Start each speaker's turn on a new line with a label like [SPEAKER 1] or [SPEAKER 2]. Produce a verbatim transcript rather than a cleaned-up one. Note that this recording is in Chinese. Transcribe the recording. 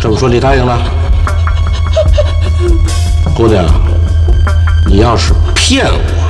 [SPEAKER 1] 这么说你答应了？姑娘，你要是骗我。